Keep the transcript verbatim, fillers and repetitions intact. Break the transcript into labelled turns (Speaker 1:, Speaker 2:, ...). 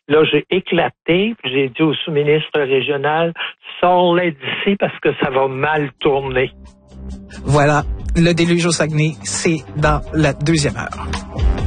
Speaker 1: Là, j'ai éclaté, puis j'ai dit au sous-ministre régional, sors-les d'ici parce que ça va mal tourner.
Speaker 2: Voilà, le déluge au Saguenay, c'est dans la deuxième heure.